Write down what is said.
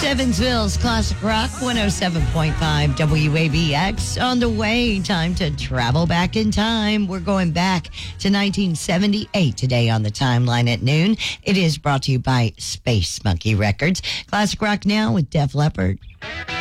Evansville's Classic Rock 107.5 WABX. On the way, time to travel back in time. We're going back to 1978 today on the timeline at noon. It is brought to you by Space Monkey Records. Classic Rock now with Def Leppard.